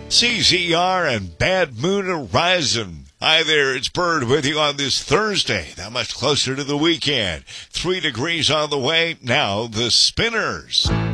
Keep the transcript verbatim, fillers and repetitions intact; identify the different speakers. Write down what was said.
Speaker 1: C Z R and Bad Moon Horizon. Hi there, it's Bird with you on this Thursday, that much closer to the weekend. Three degrees on the way, now the Spinners.